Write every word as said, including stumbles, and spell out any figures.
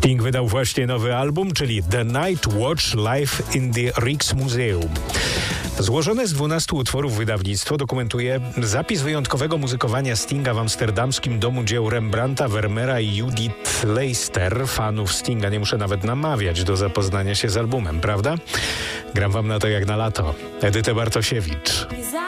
Sting wydał właśnie nowy album, czyli The Night Watch Live in the Rijksmuseum. Złożone z dwunastu utworów wydawnictwo dokumentuje zapis wyjątkowego muzykowania Stinga w amsterdamskim domu dzieł Rembrandta, Vermeera i Judith Leister. Fanów Stinga nie muszę nawet namawiać do zapoznania się z albumem, prawda? Gram wam na to jak na lato. Edyta Bartosiewicz.